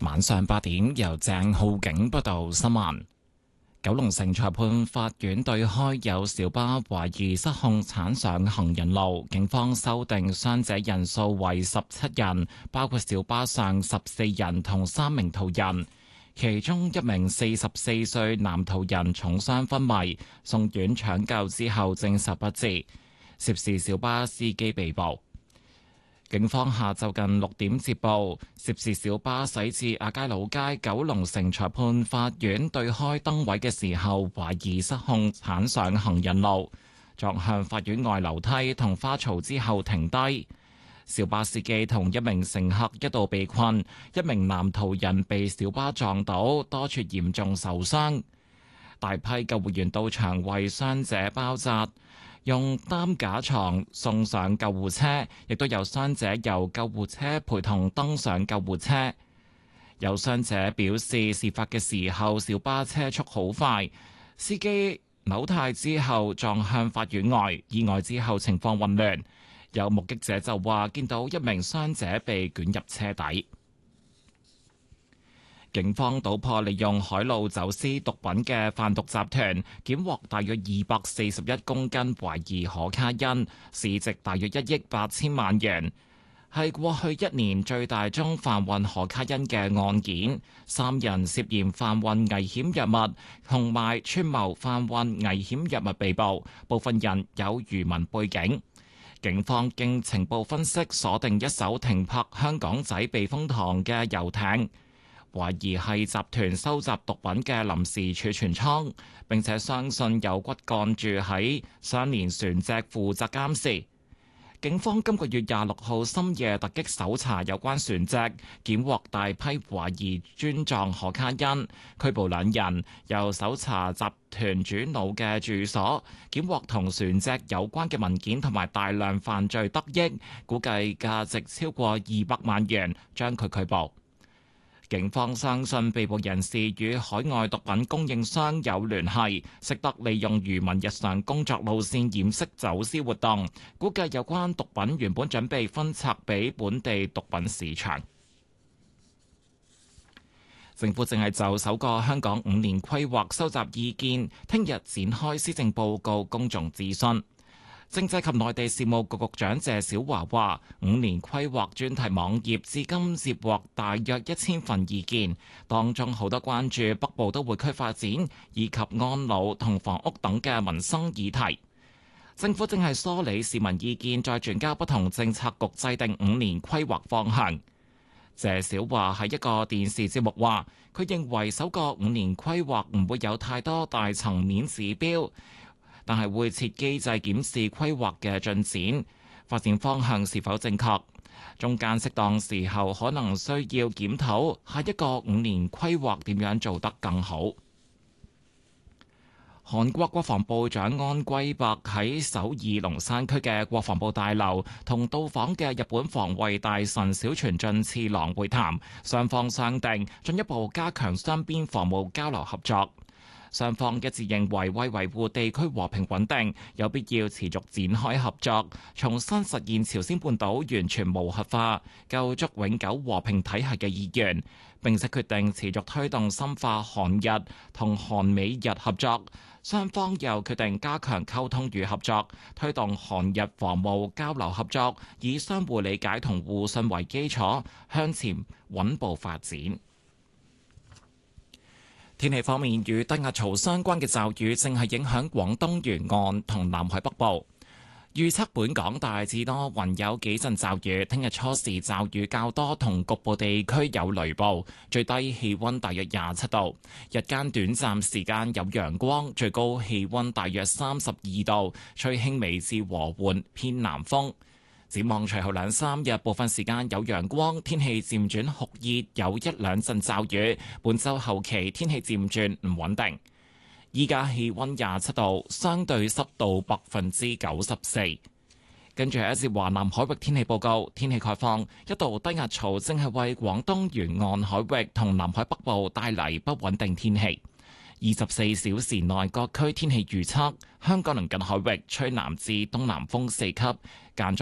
晚上8點，由鄭浩景報道新聞。九龍城裁判法院對開有小巴懷疑失控鏟上行人路，警方修訂傷者人數為17人，包括小巴上14人同3名途人，其中一名44歲男途人重傷昏迷，送院搶救之後證實不治，涉事小巴司機被捕。警方下晝近6點接報，涉事小巴駛至亞皆老街九龍城裁判法院對開燈位嘅時候，懷疑失控鏟上行人路，撞向法院外樓梯同花槽之後停低。小巴司機同一名乘客一度被困，一名男途人被小巴撞倒，多處嚴重受傷。大批救護員到場為傷者包紮，用擔架床送上救護車，亦都有傷者由救護車陪同登上救護車。有傷者表示，事發嘅時候小巴車速好快，司機扭軚之後撞向法院外，意外之後情況混亂。有目擊者就話見到一名傷者被捲入車底。警方搗破利用海路走私毒品嘅販毒集團，檢獲大約241公斤懷疑可卡因，市值大約1億8千萬元，係過去1年最大宗販運可卡因嘅案件。3人涉嫌販運危險藥物同埋串謀販運危險藥物被捕，部分人有漁民背景。警方經情報分析，鎖定一艘停泊香港仔避風塘嘅遊艇，懷疑係集團收集毒品嘅臨時儲存倉，並且相信有骨幹住喺相連船隻負責監視。警方今個月26號深夜突擊搜查有關船隻，檢獲大批懷疑磚狀可卡因，拘捕2人。又搜查集團主腦嘅住所，檢獲同船隻有關嘅文件同埋大量犯罪得益，估計價值超過200萬元，將佢拘捕。警方相信被捕人士與海外毒品供應商有聯繫，識得利用漁民日常工作路線掩飾走私活動，估計有關毒品原本準備分拆俾本地毒品市場。政府正係就首個香港5年規劃收集意見，聽日展開施政報告公眾諮詢。政制及內地事務局局長謝小華話：5年規劃專題網頁至今接獲大約1000份意見，當中好多關注北部都會區發展以及安老同房屋等嘅民生議題。政府正係梳理市民意見，再轉交不同政策局制定5年規劃方向。謝小華喺一個電視節目話：佢認為首個5年規劃唔會有太多大層面指標，但係會設機制檢視規劃嘅進展、發展方向是否正確，中間適當時候可能需要檢討下一個5年規劃點樣做得更好。韓國國防部長安圭伯喺首爾龍山區嘅國防部大樓同到訪嘅日本防衛大臣小泉進次郎會談，雙方商定進一步加強雙邊防務交流合作。雙方一致認為，為維護地區和平穩定，有必要持續展開合作，重新實現朝鮮半島完全無核化、構築永久和平體系嘅意願。並且決定持續推動深化韓日同韓美日合作。雙方又決定加強溝通與合作，推動韓日防務交流合作，以相互理解同互信為基礎，向前穩步發展。天氣方面，與低壓槽相關嘅驟雨正係影響廣東沿岸同南海北部。預測本港大致多雲，有幾陣驟雨。聽日初時驟雨較多，同局部地區有雷暴。最低氣溫大約27度，日間短暫時間有陽光，最高氣溫大約32度，吹輕微至和緩偏南風。展望隨後2-3日，部分時間有陽光，天氣漸轉酷熱，有1-2陣驟雨。本週後期天氣漸轉唔穩定。依家氣溫27度，相對濕度94%。跟住係一節華南海域天氣報告，天氣概況，一道低壓槽正係為廣東沿岸海域同南海北部帶嚟不穩定天氣。24小時內各區天氣預測：香港鄰近海域吹南至東南風4級，間中